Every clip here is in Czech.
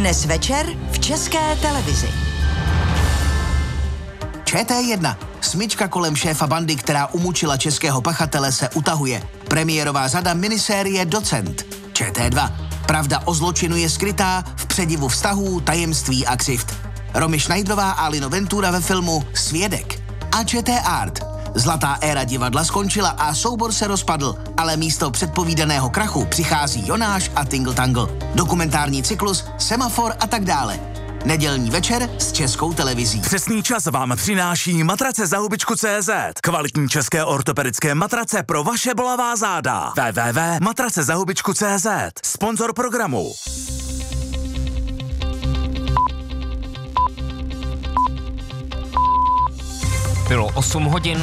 Dnes večer v České televizi. ČT1. Smyčka kolem šéfa bandy, která umučila českého pachatele, se utahuje. Premiérová řada minisérie Docent. ČT2. Pravda o zločinu je skrytá v předivu vztahů, tajemství a křivd. Romy Schneiderová a Lino Ventura ve filmu Svědek. A ČT Art. Zlatá éra divadla skončila a soubor se rozpadl, ale místo předpovídaného krachu přichází Jonáš a Tingle Tangle. Dokumentární cyklus, Semafor a tak dále. Nedělní večer s Českou televizí. Přesný čas vám přináší matrace za hubičku.cz. Kvalitní české ortopedické matrace pro vaše bolavá záda. www.matracezahubičku.cz. Sponzor programu. Bylo 8 hodin.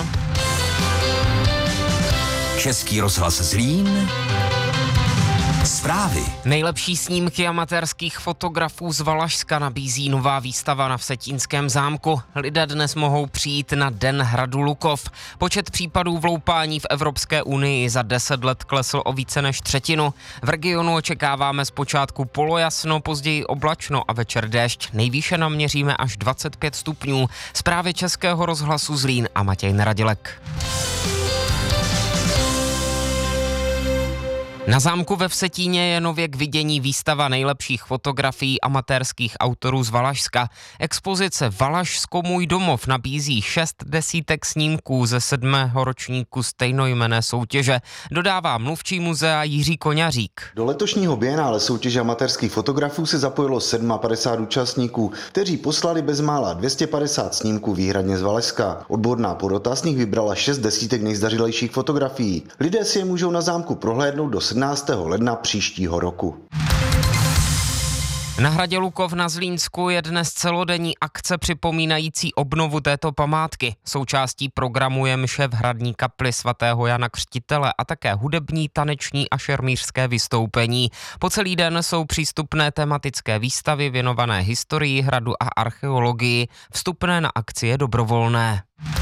Český rozhlas Zlín. Zprávy. Nejlepší snímky amatérských fotografů z Valašska nabízí nová výstava na Vsetínském zámku. Lidé dnes mohou přijít na Den hradu Lukov. Počet případů vloupání v Evropské unii za 10 let klesl o více než třetinu. V regionu očekáváme zpočátku polojasno, později oblačno a večer déšť. Nejvýše naměříme až 25 stupňů. Zprávy Českého rozhlasu Zlín a Matěj Neradilek. Na zámku ve Vsetíně je nově k vidění výstava nejlepších fotografií amatérských autorů z Valašska. Expozice Valašsko můj domov nabízí 6 desítek snímků ze 7. ročníku stejnojmenné soutěže, dodává mluvčí muzea Jiří Koňařík. Do letošního bienále soutěže amatérských fotografů se zapojilo 57 účastníků, kteří poslali bezmála 250 snímků výhradně z Valašska. Odborná porota z nich vybrala 6 desítek nejzdařilejších fotografií. Lidé si je můžou na zámku prohlédnout do 17. ledna příštího roku. Na hradě Lukov na Zlínsku je dnes celodenní akce připomínající obnovu této památky. Součástí programu je mše v hradní kapli svatého Jana Křtitele a také hudební, taneční a šermířské vystoupení. Po celý den jsou přístupné tematické výstavy věnované historii hradu a archeologii. Vstupné na akci je dobrovolné.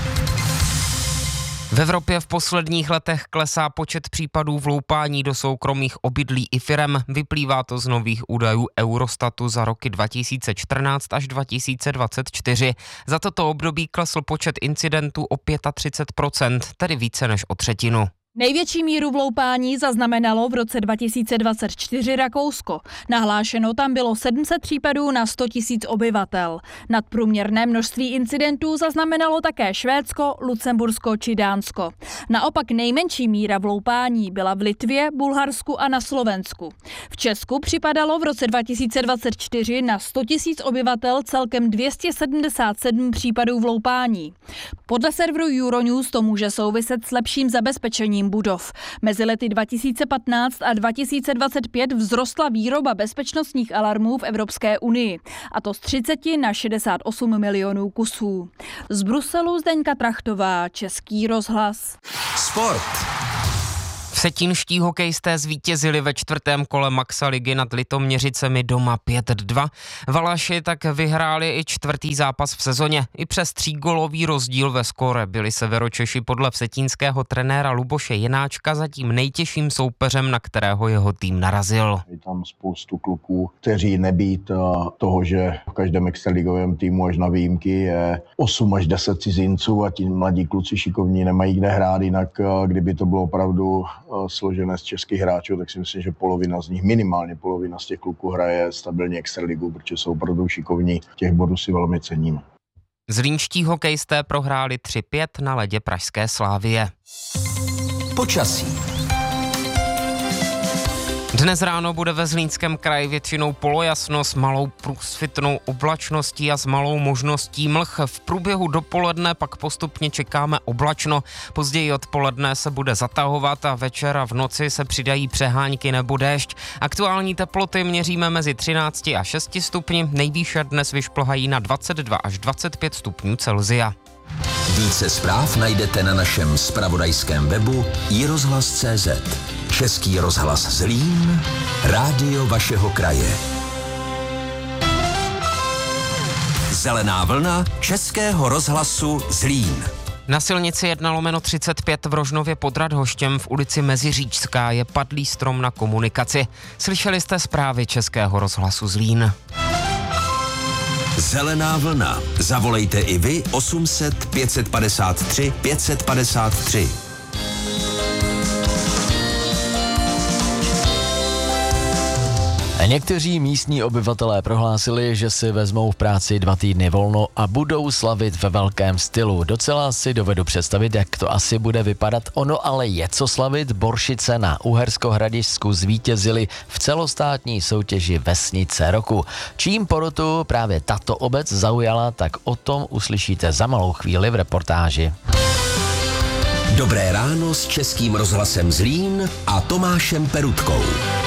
V Evropě v posledních letech klesá počet případů vloupání do soukromých obydlí i firem. Vyplývá to z nových údajů Eurostatu za roky 2014 až 2024. Za toto období klesl počet incidentů o 35%, tedy více než o třetinu. Největší míru vloupání zaznamenalo v roce 2024 Rakousko. Nahlášeno tam bylo 700 případů na 100 000 obyvatel. Nadprůměrné množství incidentů zaznamenalo také Švédsko, Lucembursko či Dánsko. Naopak nejmenší míra vloupání byla v Litvě, Bulharsku a na Slovensku. V Česku připadalo v roce 2024 na 100 000 obyvatel celkem 277 případů vloupání. Podle serveru Euronews to může souviset s lepším zabezpečením budov. Mezi lety 2015 a 2025 vzrostla výroba bezpečnostních alarmů v Evropské unii, a to z 30 na 68 milionů kusů. Z Bruselu Zdeňka Trachtová, Český rozhlas. Sport. Vsetínští hokejisté zvítězili ve 4. kole Maxa ligy nad Litoměřicemi doma 5-2. Valaši tak vyhráli i 4. zápas v sezóně. I přes 3gólový rozdíl ve skóre byli severočeši podle vsetínského trenéra Luboše Jenáčka zatím nejtěžším soupeřem, na kterého jeho tým narazil. Je tam spoustu kluků, kteří nebýt toho, že v každém extraligovém týmu až na výjimky je 8 až 10 cizinců a ti mladí kluci šikovní nemají kde hrát, jinak kdyby to bylo opravdu složené z českých hráčů, tak si myslím, že polovina z nich, minimálně polovina z těch kluků hraje stabilně extraligu, protože jsou opravdu šikovní. Těch bodů si velmi ceníme. Zlínští hokejisté prohráli 3-5 na ledě pražské Slavie. Počasí. Dnes ráno bude ve Zlínském kraji většinou polojasno s malou průsvitnou oblačností a s malou možností mlh. V průběhu dopoledne pak postupně čekáme oblačno. Později odpoledne se bude zatahovat a večer a v noci se přidají přehánky nebo déšť. Aktuální teploty měříme mezi 13 a 6 stupni. Nejvýše dnes vyšplhají na 22 až 25 stupňů Celsia. Více zpráv najdete na našem zpravodajském webu iRozhlas.cz. Český rozhlas Zlín, rádio vašeho kraje. Zelená vlna Českého rozhlasu Zlín. Na silnici 1/35 v Rožnově pod Radhoštěm v ulici Meziříčská je padlý strom na komunikaci. Slyšeli jste zprávy Českého rozhlasu Zlín. Zelená vlna. Zavolejte i vy 800 553 553. Někteří místní obyvatelé prohlásili, že si vezmou v práci 2 týdny volno a budou slavit ve velkém stylu. Docela si dovedu představit, jak to asi bude vypadat. Ono ale je co slavit. Boršice na Uhersko-Hradišťsku zvítězili v celostátní soutěži Vesnice roku. Čím porotu právě tato obec zaujala, tak o tom uslyšíte za malou chvíli v reportáži. Dobré ráno s Českým rozhlasem Zlín a Tomášem Perutkou.